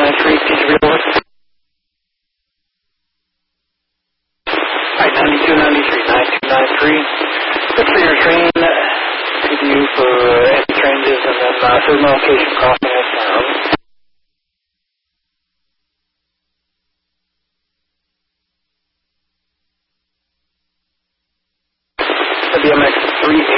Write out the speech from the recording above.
9293, TGV over. Alright, 9293, 9293. Look for your train, PDU for any changes, and then third location crossing at BMX 3